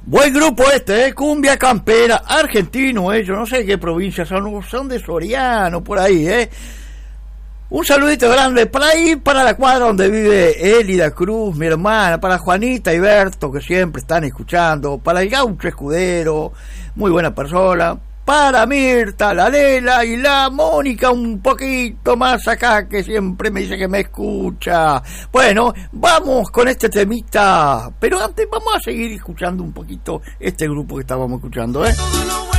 Buen grupo este, Cumbia Campera, argentino ellos, no sé qué provincia son de Soriano, por ahí, Un saludito grande para ahí, para la cuadra donde vive Elida Cruz, mi hermana, para Juanita y Berto, que siempre están escuchando, para el Gaucho Escudero, muy buena persona, para Mirta, la Lela y la Mónica, un poquito más acá, que siempre me dice que me escucha. Bueno, vamos con este temita, pero antes vamos a seguir escuchando un poquito este grupo que estábamos escuchando,